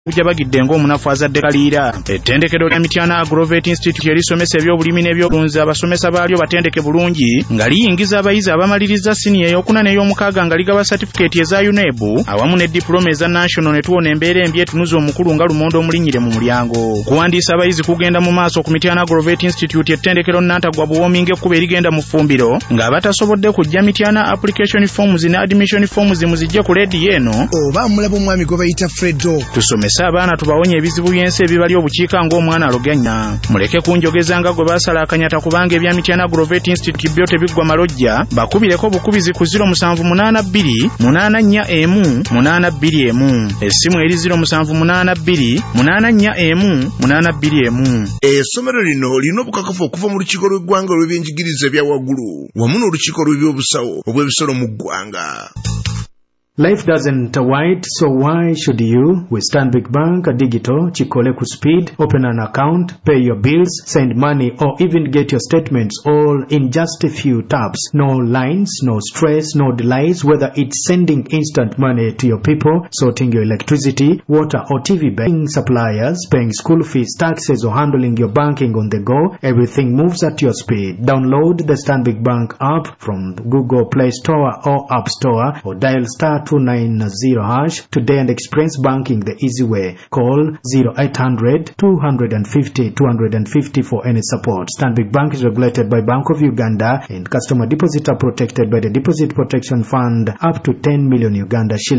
Kujabagidde ng'omunafu azadde kaliira. Ettendekero lya Mityana Agrovet Institute erisomesa ebyobulimi n'ebyobulunzi abasomesa baalyo batendeke bulungi nga liyingiza abayizi abamaliriza siniya ey'okuna n'ey'omukaaga nga ligaba satifikeeti eza UNEB awamu ne diploma eza national ne tuwona embeera embi etunuza omukulu nga lumonde omulinnyire mu mulyango. Kuwandiisa abayizi kugenda mu maaso ku Mityana Agrovet Institute ettendekero Nantagwa Buwominga ekkuba erigenda mu ffumbiro ng'abatasobodde kujja Mityana application forms ne admission forms muzijje ku leediyo eno oba mulaba omwami gwe bayita Freddo. Abaana tubawonye ebizibu by'ensi ebibali obukiika ng'omwana aloganya. Muleke kunjogeza nga gwe baasala akanyata kubanga ebya Mityana Agrovet Institute byo tebiggwa malojja bakubireko bukubizi ku 0782841821 essimu eri 0782841821. Essomero lino lirina obukakafu okuva mu lukiiko lw'eggwanga olw'ebyenjigiriza ebya waggulu wamu n'olukiiko lw'ebyobusawo obw'ebisolo mu ggwanga. Life doesn't wait, so why should you? With Stanbic Bank Digital, Chikole ku speed, open an account, pay your bills, send money, or even get your statements all in just a few taps. No lines, no stress, no delays, whether it's sending instant money to your people, sorting your electricity, water, or TV banking suppliers, paying school fees, taxes, or handling your banking on the go. Everything moves at your speed. Download the Stanbic Bank app from Google Play Store or App Store, or dial *290# today and experience banking the easy way. Call 0800-250-250 for any support. Stanbic Bank is regulated by Bank of Uganda and customer deposits are protected by the Deposit Protection Fund up to 10 million Uganda shillings.